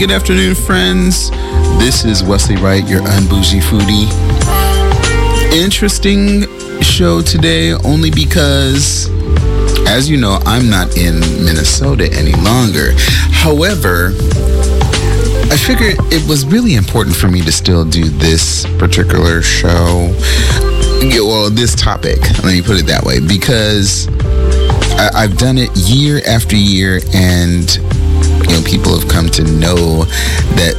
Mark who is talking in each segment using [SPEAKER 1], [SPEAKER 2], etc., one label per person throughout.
[SPEAKER 1] Good afternoon, friends. This is Wesley Wright, your unbougie foodie. Interesting show today, only because, as you know, I'm not in Minnesota any longer. However, I figured it was really important for me to still do this particular show. Well, this topic, let me put it that way, because I've done it year after year, and people have come to know that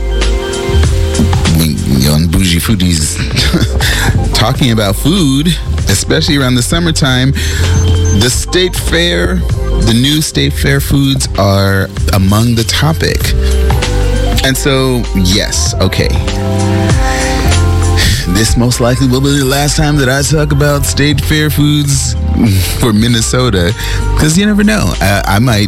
[SPEAKER 1] on Bougie Foodies talking about food, especially around the summertime, the state fair, the new state fair foods are among the topic. And so, yes, okay. This most likely will be the last time that I talk about state fair foods for Minnesota, because you never know. I might,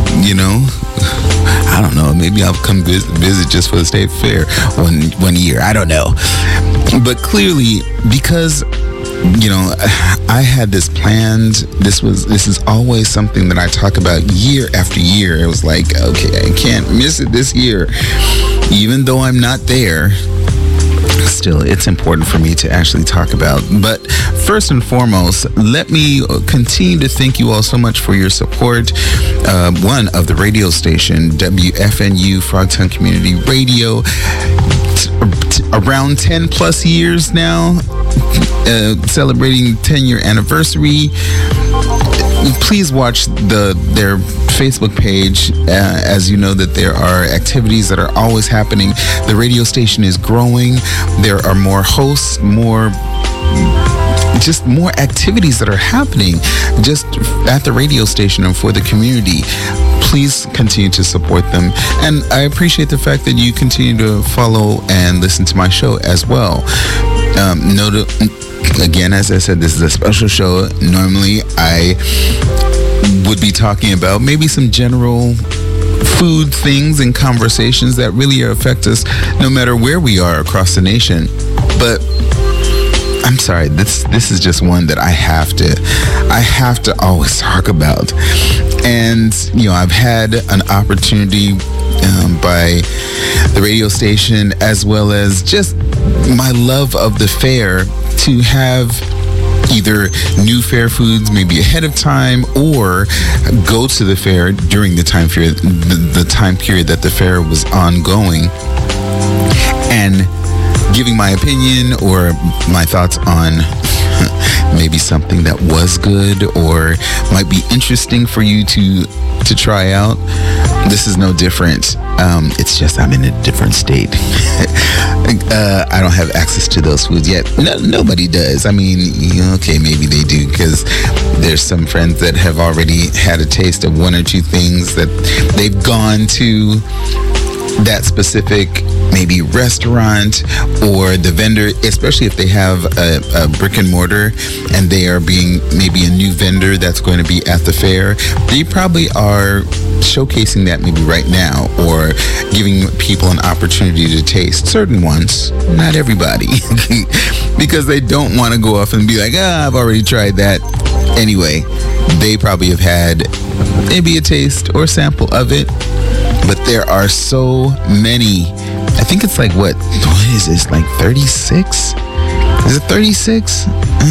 [SPEAKER 1] I don't know, maybe I'll come visit just for the state fair one year. I don't know. But clearly, because I had this planned. This is always something that I talk about year after year. It was like, okay, I can't miss it this year, even though I'm not there. Still, it's important for me to actually talk about. But first and foremost, let me continue to thank you all so much for your support. One of the radio station, WFNU Frogtown Community Radio, around 10 plus years now, celebrating 10-year anniversary. Please watch their Facebook page, as you know that there are activities that are always happening. The radio station is growing. There are more hosts, more activities that are happening just at the radio station and for the community. Please continue to support them. And I appreciate the fact that you continue to follow and listen to my show as well. Again, as I said, this is a special show. Normally, I would be talking about maybe some general food things and conversations that really affect us no matter where we are across the nation. But I'm sorry, this is just one that I have to always talk about. And, I've had an opportunity by the radio station, as well as just my love of the fair, to have either new fair foods maybe ahead of time, or go to the fair during the time period, the time period that the fair was ongoing, and giving my opinion or my thoughts on maybe something that was good or might be interesting for you to try out. This is no different. It's just I'm in a different state. I don't have access to those foods yet. Nobody does. I mean, okay, maybe they do, because there's some friends that have already had a taste of one or two things that they've gone to that specific maybe restaurant or the vendor, especially if they have a brick and mortar and they are being maybe a new vendor that's going to be at the fair. They probably are showcasing that maybe right now, or giving people an opportunity to taste certain ones, not everybody, because they don't want to go off and be like, I've already tried that. Anyway, they probably have had maybe a taste or sample of it. But there are so many. I think it's like, what is this, like 36? Is it 36?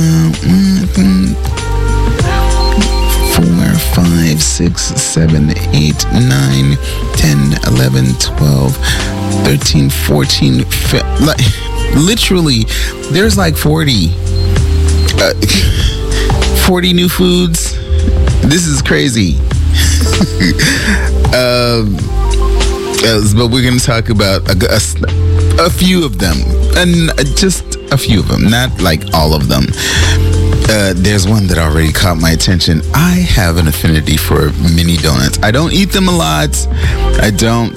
[SPEAKER 1] 4, 5, 6, 7, 8, 9, 10, 11, 12, 13, 14, literally, there's like 40 new foods. This is crazy. But we're going to talk about a few of them, and just a few of them, not like all of them. There's one that already caught my attention. I have an affinity for mini donuts. I don't eat them a lot. I don't.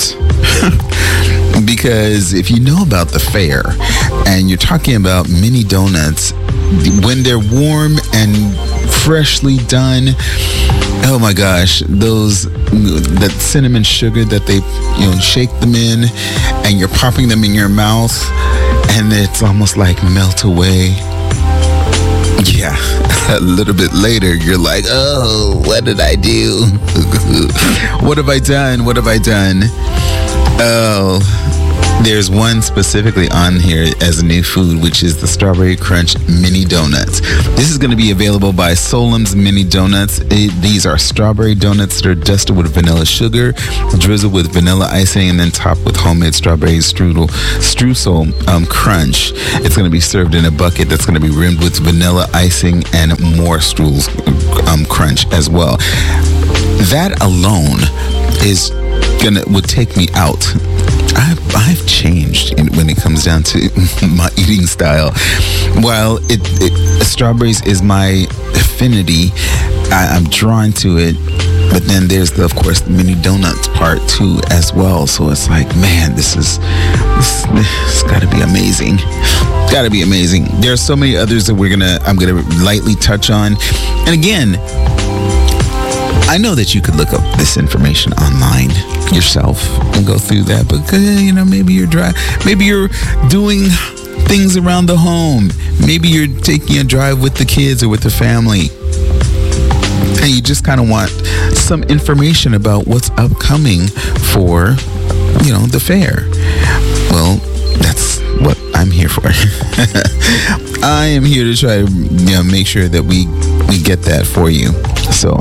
[SPEAKER 1] Because if you know about the fair and you're talking about mini donuts, when they're warm and freshly done, oh my gosh, that cinnamon sugar that they shake them in, and you're popping them in your mouth, and it's almost like melt away. Yeah, a little bit later, you're like, oh, what did I do? What have I done? What have I done? Oh, there's one specifically on here as a new food, which is the Strawberry Crunch Mini Donuts. This is going to be available by Solemn's Mini Donuts. These are strawberry donuts that are dusted with vanilla sugar, drizzled with vanilla icing, and then topped with homemade strawberry streusel crunch. It's going to be served in a bucket that's going to be rimmed with vanilla icing and more streusel crunch as well. That alone would take me out. I've changed when it comes down to my eating style. While strawberries is my affinity, I'm drawn to it. But then there's of course the mini donuts part too as well. So it's like, man, this got to be amazing. Got to be amazing. There are so many others that I'm gonna lightly touch on. And again, I know that you could look up this information online yourself and go through that, but maybe you're dry. Maybe you're doing things around the home. Maybe you're taking a drive with the kids or with the family, and you just kind of want some information about what's upcoming for, the fair. Well, that's what I'm here for. I am here to try to make sure that we get that for you. So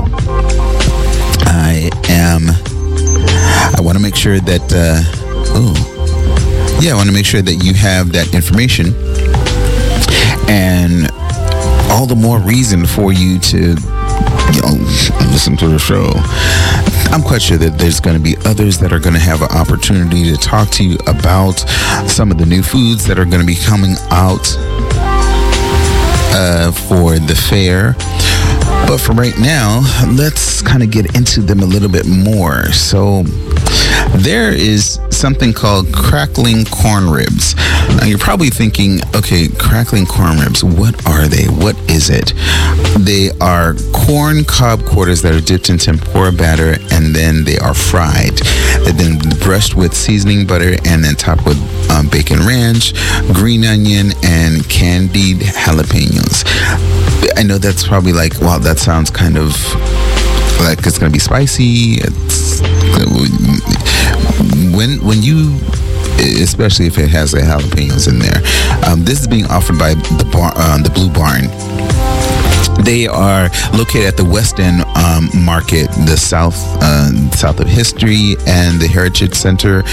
[SPEAKER 1] I want to make sure that I want to make sure that you have that information, and all the more reason for you to listen to the show. I'm quite sure that there's going to be others that are going to have an opportunity to talk to you about some of the new foods that are going to be coming out for the fair. But for right now, let's kind of get into them a little bit more. So there is something called crackling corn ribs. Now you're probably thinking, okay, crackling corn ribs, what are they? What is it? They are corn cob quarters that are dipped in tempura batter, and then they are fried. They've been brushed with seasoning butter and then topped with bacon ranch, green onion, and candied jalapenos. I know that's probably like, wow, that sounds kind of like it's going to be spicy. When you, especially if it has the jalapenos in there. This is being offered by the Blue Barn. They are located at the West End Market, the south of History and the Heritage Center.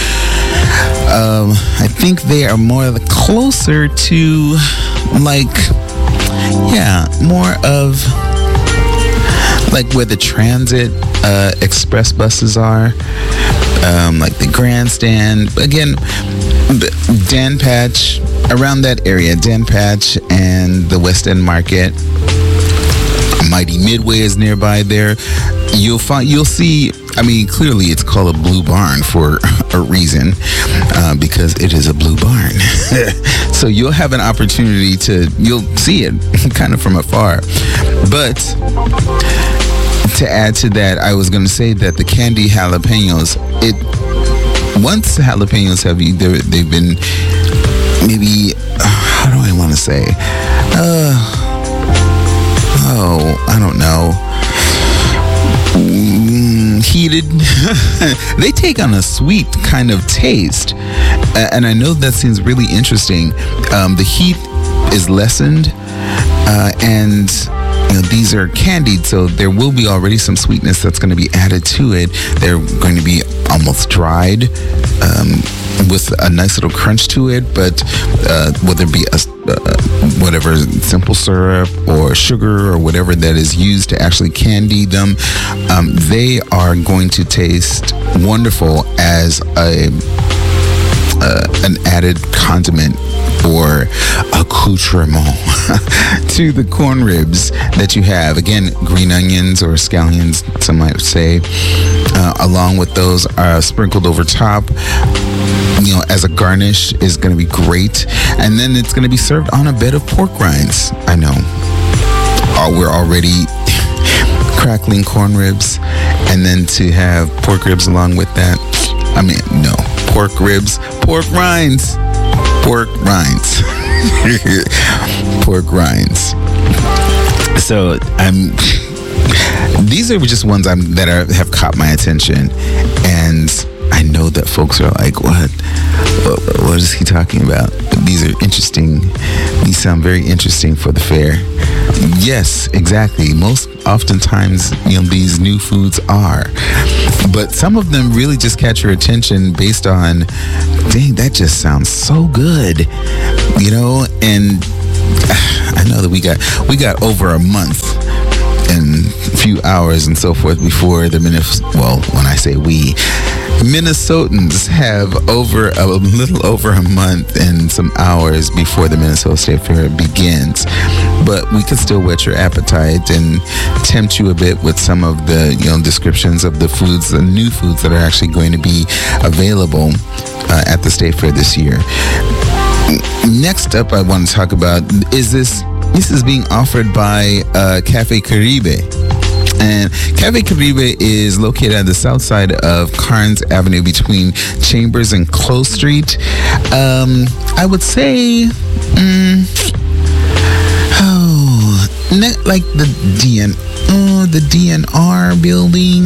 [SPEAKER 1] I think they are more closer to more of like where the transit express buses are, like the grandstand. Again, Dan Patch, around that area, Dan Patch and the West End Market. Mighty Midway is nearby there. You'll see, clearly it's called a Blue Barn for a reason, because it is a blue barn. So you'll have an opportunity you'll see it kind of from afar. But to add to that, I was going to say that the candied jalapenos, once the jalapenos they've been maybe, how do I want to say? I don't know. Heated. They take on a sweet kind of taste. And I know that seems really interesting. The heat is lessened. And these are candied, so there will be already some sweetness that's going to be added to it. They're going to be almost dried, with a nice little crunch to it, but whether it be whatever simple syrup or sugar or whatever that is used to actually candy them, they are going to taste wonderful as an added condiment or accoutrement to the corn ribs that you have. Again, green onions or scallions, some might say, along with those sprinkled over top, as a garnish, is going to be great. And then it's going to be served on a bed of pork rinds. I know. We're already crackling corn ribs, and then to have pork ribs along with that. No. Pork ribs, pork rinds. Pork rinds. Pork rinds. So these are just ones that have caught my attention, and I know that folks are like, what is he talking about? But these are interesting. These sound very interesting for the fair. Yes, exactly. Most oftentimes, these new foods are. But some of them really just catch your attention based on, dang, that just sounds so good. And I know that we got over a month and a few hours and so forth before when I say we, Minnesotans have a little over a month and some hours before the Minnesota State Fair begins. But we could still whet your appetite and tempt you a bit with some of the descriptions of the foods, the new foods that are actually going to be available at the State Fair this year. Next up, I want to talk about this is being offered by Cafe Caribe. And Cafe Caribe is located on the south side of Carnes Avenue between Chambers and Close Street. I would say, like the DNR building,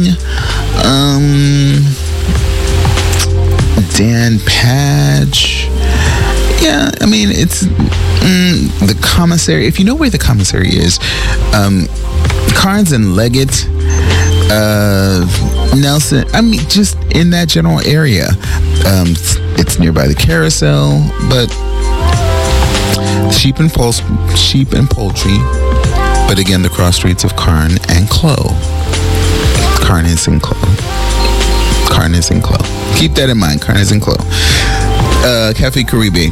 [SPEAKER 1] Dan Patch. Yeah, I mean, it's the commissary. If you know where the commissary is, Carnes and Leggett, Nelson, I mean, just in that general area. It's nearby the Carousel, but sheep and poultry, but again, the cross streets of Carnes and Clough. Carnes and Clough. Keep that in mind, Carnes and Clough. Cafe Caribe.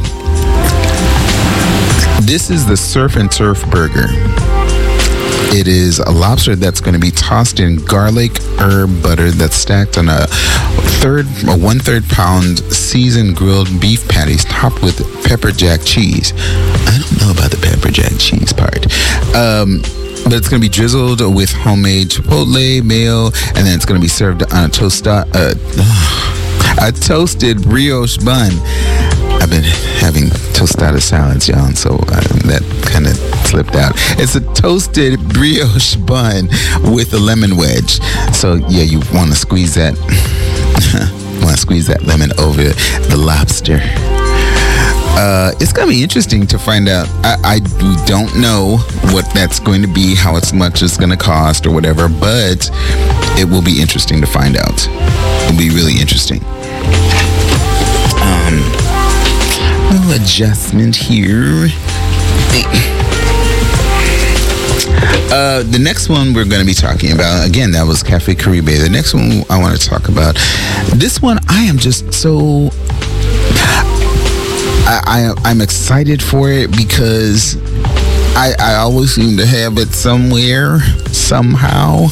[SPEAKER 1] This is the Surf and Turf Burger. It is a lobster that's going to be tossed in garlic herb butter that's stacked on a 1/3 pound seasoned grilled beef patties topped with pepper jack cheese. I don't know about the pepper jack cheese part. But it's going to be drizzled with homemade chipotle mayo, and then it's going to be served on a toasted brioche bun. I've been having tostada salads, y'all, so that kind of slipped out. It's a toasted brioche bun with a lemon wedge. So yeah, you want to squeeze that. Lemon over the lobster. It's gonna be interesting to find out. I don't know what that's going to be, how much it's gonna cost or whatever, but it will be interesting to find out. It'll be really interesting. Little adjustment here. The next one we're going to be talking about, again, that was Cafe Caribe. The next one I want to talk about, this one I am just so I'm excited for it because I always seem to have it somewhere, somehow.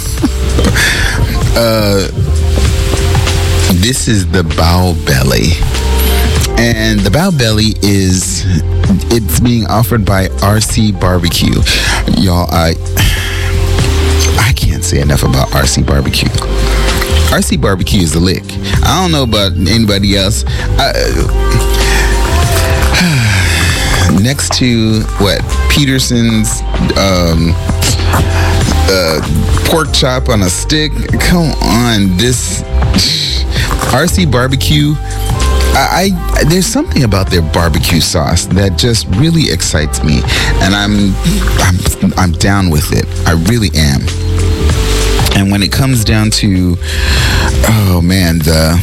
[SPEAKER 1] This is the Bao Belly. And the Bao Belly it's being offered by RC Barbecue. Y'all, I can't say enough about RC Barbecue. RC Barbecue is the lick. I don't know about anybody else. Next to Peterson's pork chop on a stick. Come on, this RC Barbecue. There's something about their barbecue sauce that just really excites me, and I'm down with it. I really am. And when it comes down to, oh man, the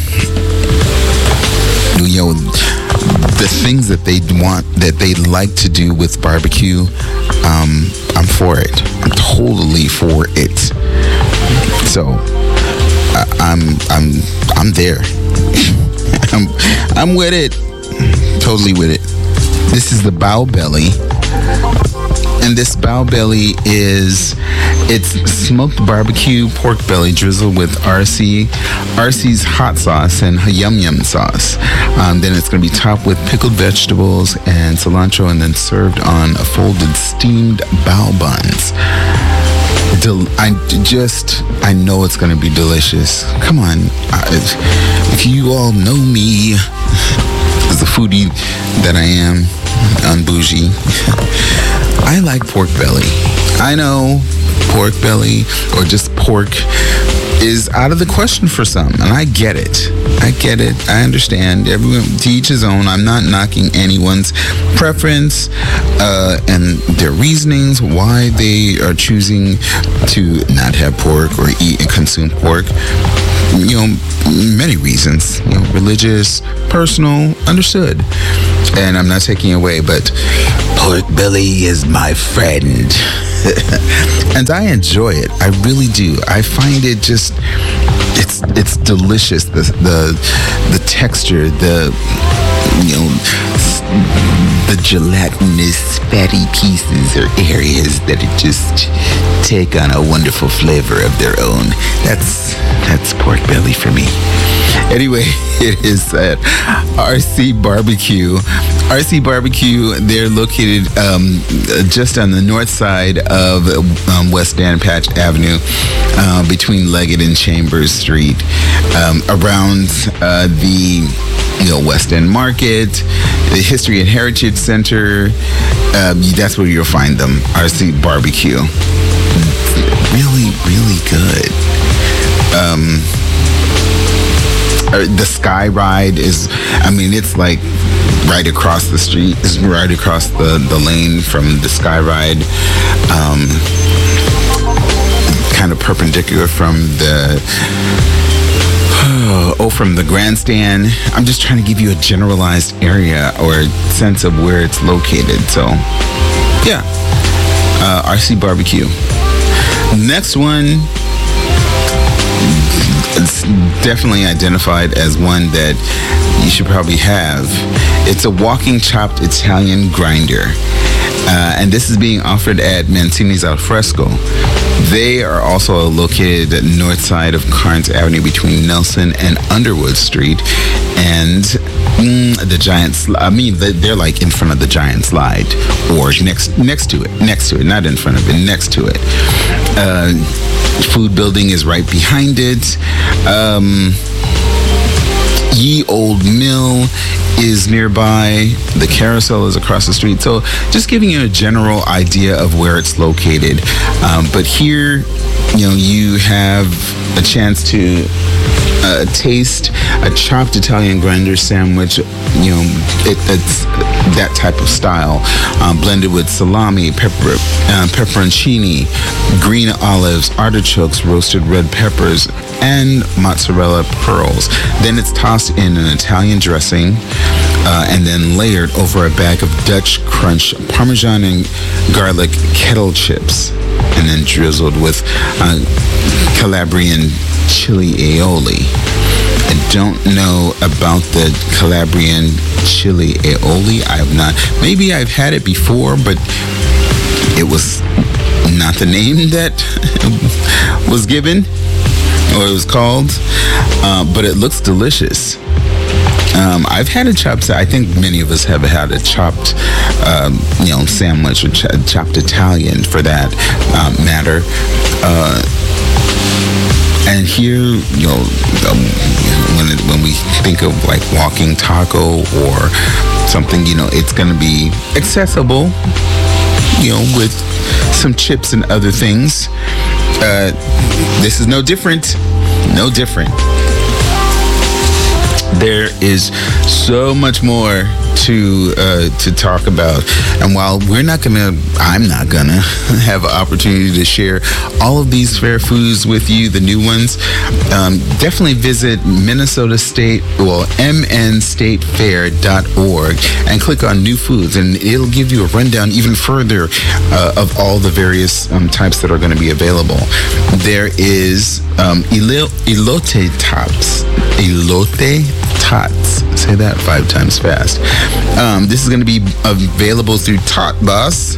[SPEAKER 1] things that they want, that they like to do with barbecue, I'm for it. I'm totally for it. So I'm there. I'm with it. Totally with it. This is the Bao Belly. And this Bao Belly it's smoked barbecue pork belly drizzled with RC's hot sauce and Yum Yum sauce. Then it's going to be topped with pickled vegetables and cilantro, and then served on a folded steamed bao buns. I know it's going to be delicious. Come on. If you all know me as the foodie that I am, on bougie, I like pork belly. I know pork belly or just pork is out of the question for some, and I get it. I understand. Everyone, to each his own. I'm not knocking anyone's preference and their reasonings why they are choosing to not have pork or eat and consume pork. Many reasons. Religious, personal, understood. And I'm not taking away, but pork belly is my friend. And I enjoy it. I really do. I find it just it's delicious. The texture, the gelatinous fatty pieces or areas that it just take on a wonderful flavor of their own. That's pork belly for me. Anyway, it is at RC Barbecue. RC Barbecue, they're located just on the north side of West Dan Patch Avenue, between Leggett and Chambers Street, around the West End Market, the History and Heritage Center. That's where you'll find them. RC Barbecue. Really, really good. The Sky Ride is, it's like right across the street. It's right across the lane from the Sky Ride. Kind of perpendicular from from the grandstand. I'm just trying to give you a generalized area or sense of where it's located. So, yeah. RC Barbecue. Next one, it's definitely identified as one that you should probably have. It's a walking chopped Italian grinder. And this is being offered at Mancini's Al Fresco. They are also located at north side of Carnes Avenue between Nelson and Underwood Street. And the Giant Slide, they're like in front of the Giant Slide, or next to it, not in front of it, next to it. Food building is right behind it. Ye Old Mill is nearby. The Carousel is across the street. So just giving you a general idea of where it's located. But here, you have a chance to taste a chopped Italian grinder sandwich. It's that type of style, blended with salami, pepperoncini, green olives, artichokes, roasted red peppers, and mozzarella pearls. Then it's tossed in an Italian dressing, and then layered over a bag of Dutch Crunch Parmesan and garlic kettle chips, and then drizzled with Calabrian chili aioli. I don't know about the Calabrian chili aioli. I have not. Maybe I've had it before, but it was not the name that was given, or it was called. But it looks delicious. I've had a chopped. I think many of us have had a chopped, sandwich or chopped Italian, for that matter. And here, when we think of like walking taco or something, it's going to be accessible, with some chips and other things. This is no different. No different. There is so much more to talk about, and while I'm not gonna have an opportunity to share all of these fair foods with you, the new ones, definitely visit mnstatefair.org and click on new foods, and it'll give you a rundown even further of all the various types that are going to be available. There is elote tots. Say that 5 times fast. This is going to be available through Tot Boss.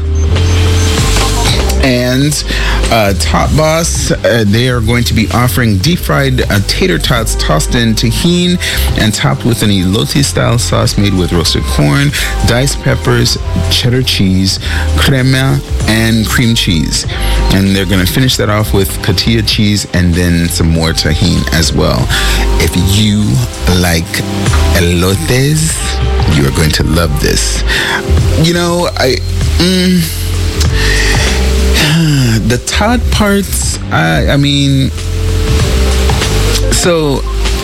[SPEAKER 1] And Tot Boss, they are going to be offering deep-fried tater tots tossed in tahini and topped with an elote-style sauce made with roasted corn, diced peppers, cheddar cheese, crema, and cream cheese. And they're going to finish that off with cotija cheese and then some more tahini as well. If you like elotes, you are going to love this. The Todd parts, I mean, so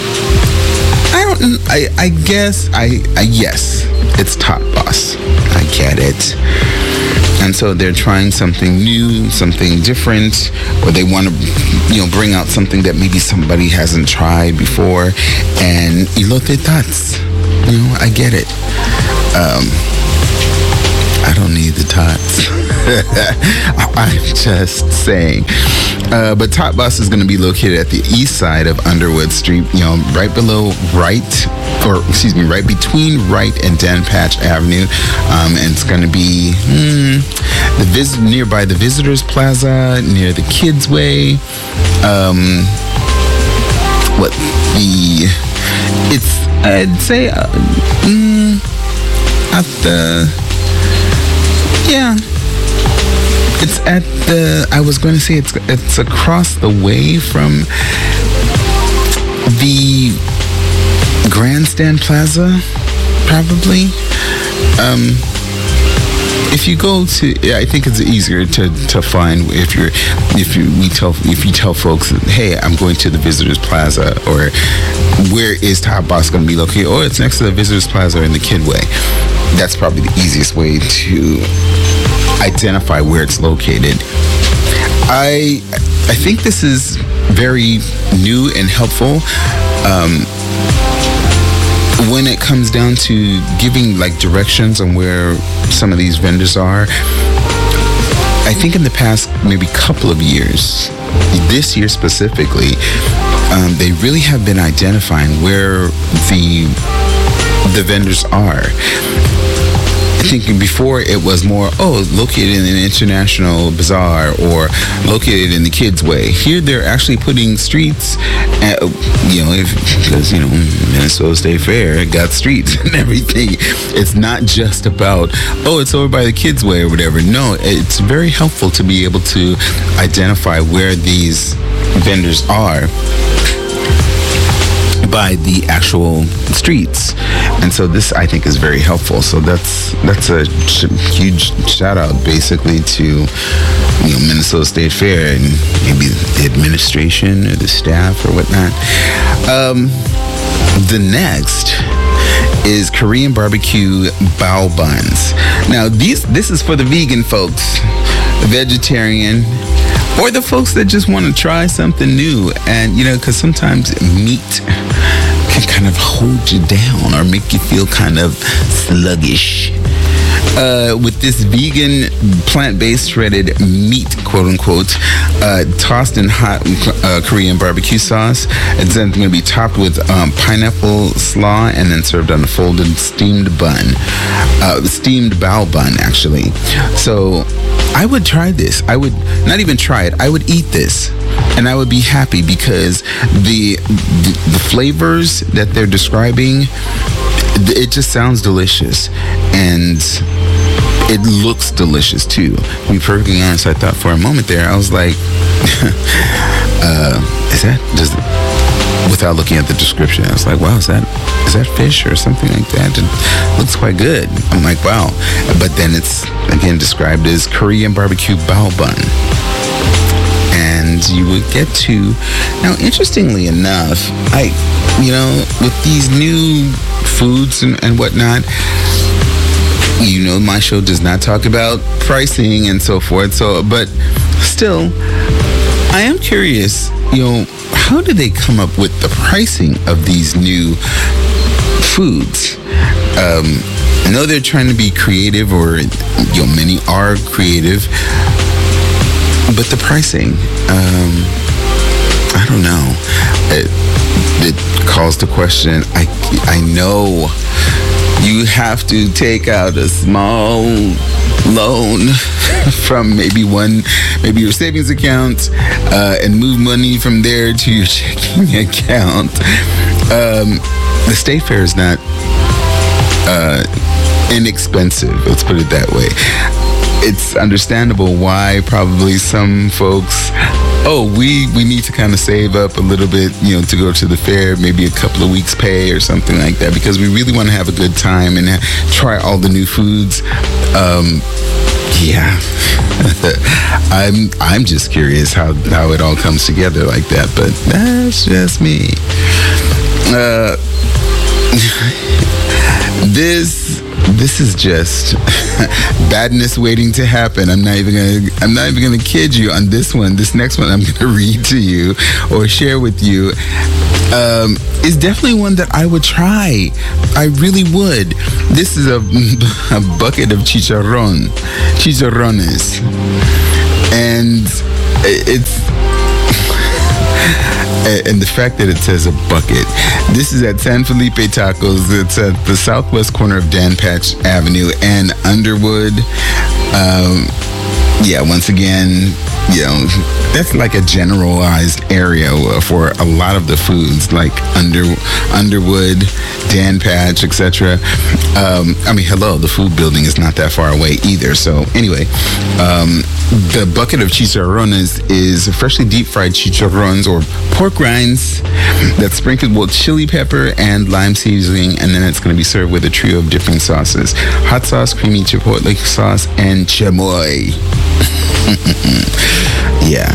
[SPEAKER 1] I guess yes, it's Todd Boss. I get it. And so they're trying something new, something different, or they want to, bring out something that maybe somebody hasn't tried before. And elote tots, I get it. I don't need the tots. I'm just saying. But Tot Boss is going to be located at the east side of Underwood Street, right between Wright and Dan Patch Avenue. And it's going to be nearby the Visitors Plaza, near the Kidsway. I'd say at the... Yeah, it's at the. I was going to say it's across the way from the Grandstand Plaza, probably. If you go to, I think it's easier to find if you tell folks, hey, I'm going to the Visitors Plaza, or where is Top Boss going to be located? Oh, it's next to the Visitors Plaza in the Kidway. That's probably the easiest way to identify where it's located. I think this is very new and helpful when it comes down to giving directions on where some of these vendors are. I think in the past maybe couple of years, this year specifically, they really have been identifying where the vendors are. I think before it was more, located in an International Bazaar or located in the Kidsway. Here they're actually putting streets, because Minnesota State Fair got streets and everything. It's not just about, it's over by the Kidsway or whatever. No, it's very helpful to be able to identify where these vendors are by the actual streets. And so this, I think, is very helpful. So that's a huge shout out basically to Minnesota State Fair and maybe the administration or the staff or whatnot. The next is Korean barbecue bao buns. Now this is for the vegan folks, vegetarian, or the folks that just want to try something new. And because sometimes meat can kind of hold you down or make you feel kind of sluggish. With this vegan, plant-based shredded meat, quote-unquote, tossed in hot Korean barbecue sauce. It's then going to be topped with pineapple slaw and then served on a folded steamed steamed bao bun, actually. So I would try this. I would not even try it. I would eat this. And I would be happy because the flavors that they're describing, it just sounds delicious. And it looks delicious too. To be perfectly honest, I thought for a moment there, I was like, is that just, without looking at the description, I was like, wow, is that fish or something like that? It looks quite good. I'm like, wow. But then it's again described as Korean barbecue bao bun. And you would get to, now interestingly enough, with these new foods and whatnot, my show does not talk about pricing and so forth. So, but still, I am curious, how do they come up with the pricing of these new foods? I know they're trying to be creative, or many are creative, but the pricing, I don't know. It calls the question. I know you have to take out a small loan from maybe your savings account, and move money from there to your checking account. The State Fair is not inexpensive. Let's put it that way. It's understandable why probably some folks, we need to kind of save up a little bit, to go to the fair, maybe a couple of weeks pay or something like that, because we really want to have a good time and try all the new foods. Yeah. I'm just curious how it all comes together like that, but that's just me. This is just badness waiting to happen. I'm not even gonna kid you on this one. This next one I'm gonna read to you or share with you is definitely one that I would try. I really would. This is a bucket of chicharrones, and it's. And the fact that it says a bucket. This is at San Felipe Tacos. It's at the southwest corner of Dan Patch Avenue and Underwood. Once again, that's like a generalized area for a lot of the foods, like Underwood, Dan Patch, etc. Hello, the food building is not that far away either. So anyway, the bucket of chicharrones is freshly deep-fried chicharrones or pork rinds that's sprinkled with chili pepper and lime seasoning, and then it's going to be served with a trio of different sauces: hot sauce, creamy chipotle sauce, and chamoy. Yeah.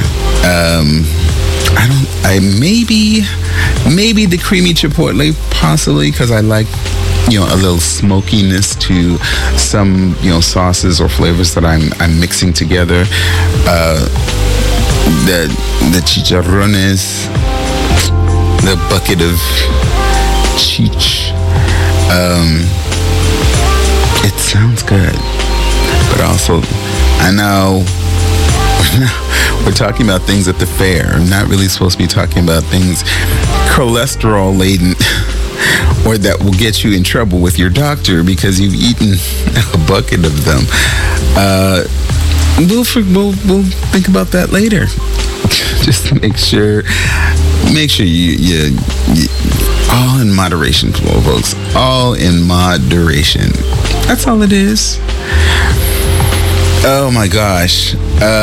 [SPEAKER 1] Maybe the creamy chipotle, possibly, because I like a little smokiness to some sauces or flavors that I'm mixing together. The chicharrones, the bucket of chich. It sounds good, but also I know we're talking about things at the fair. I'm not really supposed to be talking about things cholesterol laden or that will get you in trouble with your doctor because you've eaten a bucket of them. We'll think about that later. Just make sure you all in moderation, folks. All in moderation. That's all it is. Oh my gosh.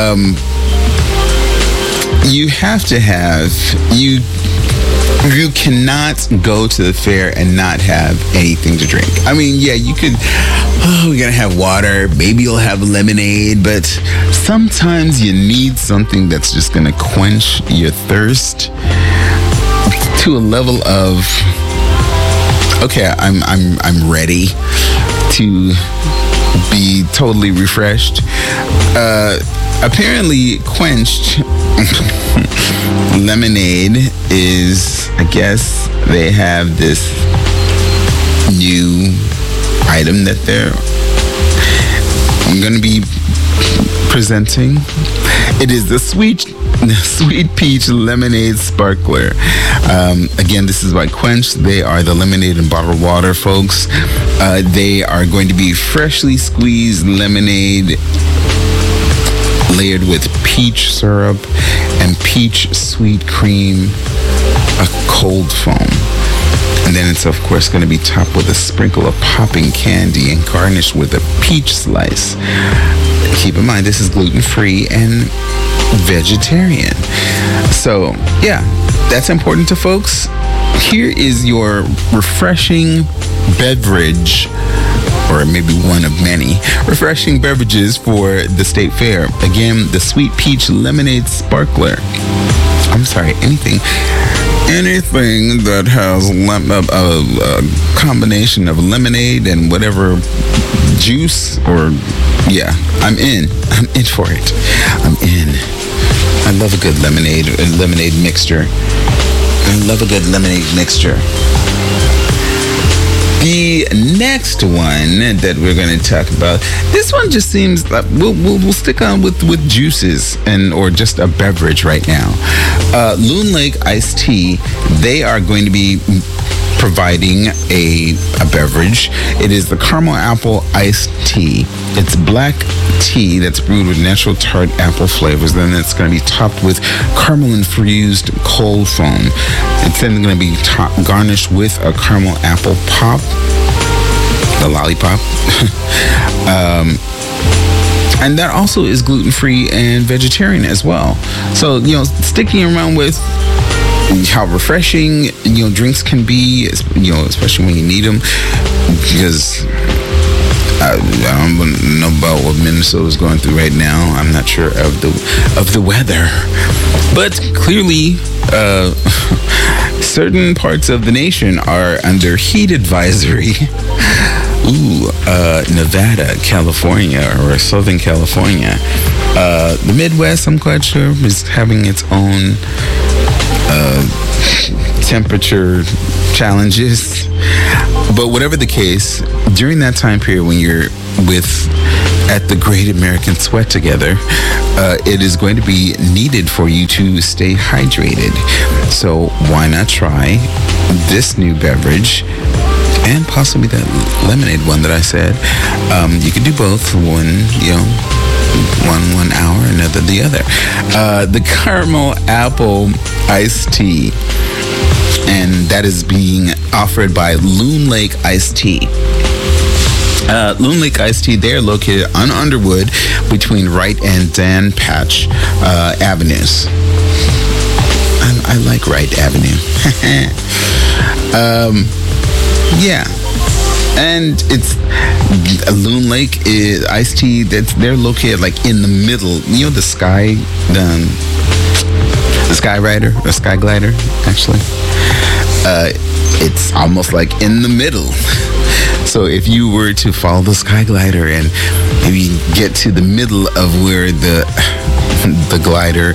[SPEAKER 1] You cannot go to the fair and not have anything to drink. You could, we're gonna have water, maybe you'll have lemonade, but sometimes you need something that's just gonna quench your thirst to a level of, okay, I'm ready to be totally refreshed. Apparently quenched lemonade is, I guess they have this new item that I'm going to be presenting. It is the sweet peach lemonade sparkler. Again, this is by Quench. They are the lemonade and bottled water, folks. They are going to be freshly squeezed lemonade layered with peach syrup and peach sweet cream, a cold foam. And then it's, of course, going to be topped with a sprinkle of popping candy and garnished with a peach slice. Keep in mind, this is gluten-free and vegetarian. So, yeah, that's important to folks. Here is your refreshing beverage, or maybe one of many refreshing beverages for the State Fair. Again, the Sweet Peach Lemonade Sparkler. I'm sorry, anything that has a combination of lemonade and whatever juice, or I'm in for it. I'm in. I love a good lemonade mixture. I love a good lemonade mixture. The next one that we're going to talk about, this one just seems like we'll stick on with juices or just a beverage right now. Loon Lake Iced Tea, they are going to be providing a beverage. It is the caramel apple iced tea. It's black tea that's brewed with natural tart apple flavors. Then it's going to be topped with caramel infused cold foam. It's then going to be garnished with a caramel apple pop, the lollipop. And that also is gluten-free and vegetarian as well. So, sticking around with how refreshing drinks can be, especially when you need them, because I don't know about what Minnesota's going through right now. I'm not sure of the weather, but clearly, certain parts of the nation are under heat advisory. Nevada, California, or Southern California. The Midwest, I'm quite sure, is having its own temperature challenges. But whatever the case, during that time period when you're at the Great American Sweat together, it is going to be needed for you to stay hydrated. So why not try this new beverage and possibly that lemonade one that I said? You can do both. One hour, another the other. The caramel apple iced tea, and that is being offered by Loon Lake Iced Tea. Loon Lake Iced Tea, they're located on Underwood between Wright and Dan Patch Avenues. I like Wright Avenue. Yeah. And it's Loon Lake is iced tea. They're located like in the middle. You know the sky glider, actually. It's almost like in the middle. So if you were to follow the sky glider and maybe get to the middle of where the glider,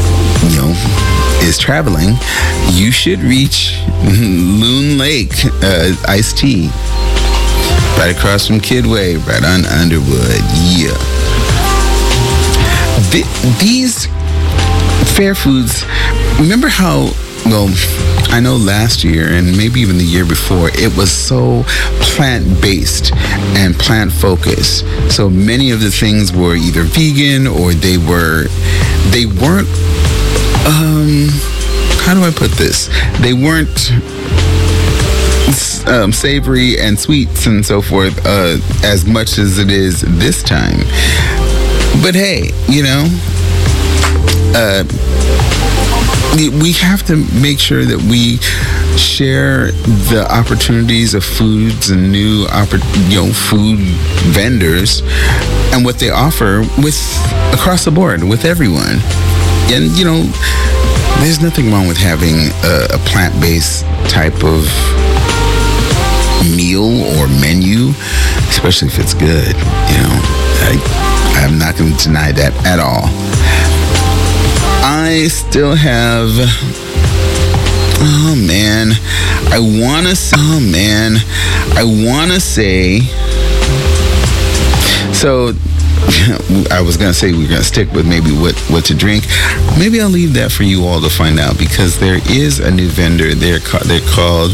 [SPEAKER 1] is traveling, you should reach Loon Lake iced tea. Right across from Kidway, right on Underwood. Yeah. These Fair Foods, remember how, I know last year and maybe even the year before, it was so plant-based and plant-focused. So many of the things were either vegan or they weren't, how do I put this? They weren't savory and sweets and so forth as much as it is this time. But hey, we have to make sure that we share the opportunities of foods and new food vendors and what they offer across the board with everyone. And there's nothing wrong with having a plant-based type of meal or menu, especially if it's good. I'm not going to deny that at all. I still have, I want to say, so I was going to say we're going to stick with maybe what to drink. Maybe I'll leave that for you all to find out, because there is a new vendor. They're called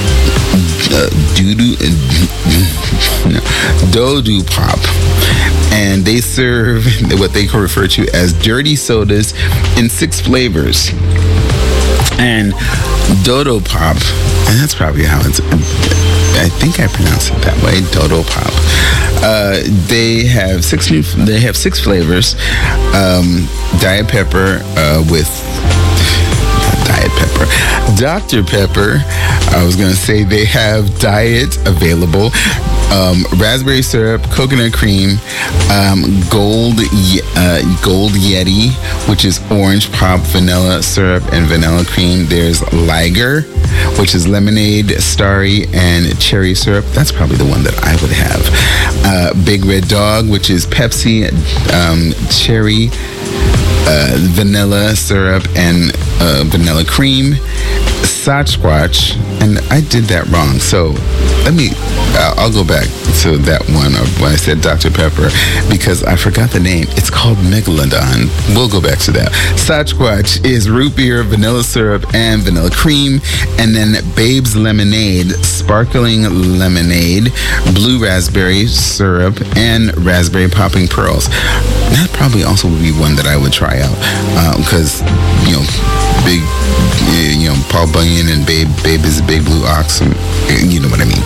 [SPEAKER 1] Dodo Pop, and they serve what they refer to as dirty sodas in 6 flavors. And Dodo Pop, and that's probably how I think I pronounce it that way, Dodo Pop. They have 6 flavors. Diet Pepper with Diet Pepper. Dr. Pepper, I was going to say they have diet available. Raspberry syrup, coconut cream, Gold Yeti, which is orange pop, vanilla syrup, and vanilla cream. There's Liger, which is lemonade, starry, and cherry syrup. That's probably the one that I would have. Big Red Dog, which is Pepsi, cherry, vanilla syrup, and vanilla cream. Sasquatch, and I did that wrong, so I'll go back to that one when I said Dr. Pepper, because I forgot the name. It's called Megalodon. We'll go back to that. Sasquatch is root beer, vanilla syrup, and vanilla cream. And then Babe's Lemonade, sparkling lemonade, blue raspberry syrup, and raspberry popping pearls. That probably also would be one that I would try out, because big, Paul Bunyan and Babe is a big blue ox, and you know what I mean.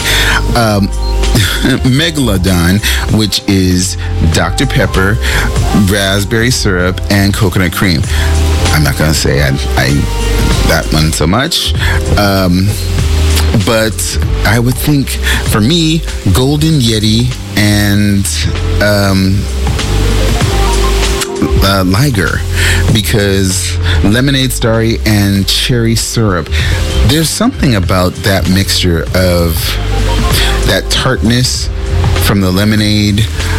[SPEAKER 1] Megalodon, which is Dr. Pepper, raspberry syrup, and coconut cream. I'm not gonna say I that one so much, but I would think for me, Golden Yeti and Liger, because lemonade starry and cherry syrup, there's something about that mixture of that tartness from the lemonade.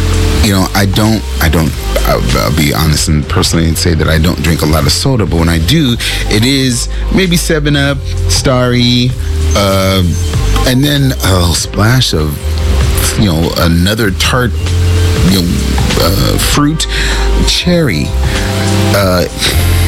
[SPEAKER 1] I'll be honest and personally say that I don't drink a lot of soda, but when I do, it is maybe 7-Up, Starry, and then a splash of, another tart, fruit, cherry.